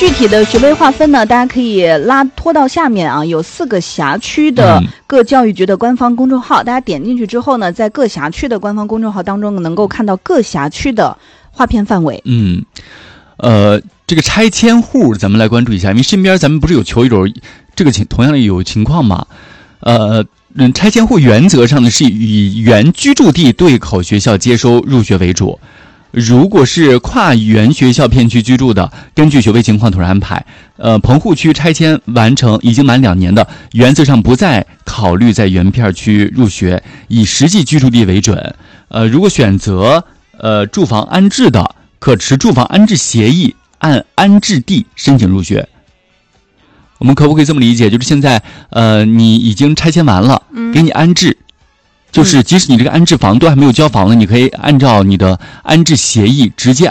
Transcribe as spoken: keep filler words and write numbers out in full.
具体的学位划分呢，大家可以拉拖到下面啊，有四个辖区的各教育局的官方公众号，嗯、大家点进去之后呢，在各辖区的官方公众号当中能够看到各辖区的划片范围。 嗯，呃，这个拆迁户咱们来关注一下，因为身边咱们不是有球友这个情同样的有情况吗？呃。嗯，拆迁户原则上呢是以原居住地对口学校接收入学为主。如果是跨原学校片区居住的，根据学位情况统一安排。呃，棚户区拆迁完成已经满两年的，原则上不再考虑在原片区入学，以实际居住地为准。呃，如果选择呃住房安置的，可持住房安置协议，按安置地申请入学。我们可不可以这么理解？就是现在，呃，你已经拆迁完了，嗯、给你安置，就是即使你这个安置房都还没有交房呢，你可以按照你的安置协议直接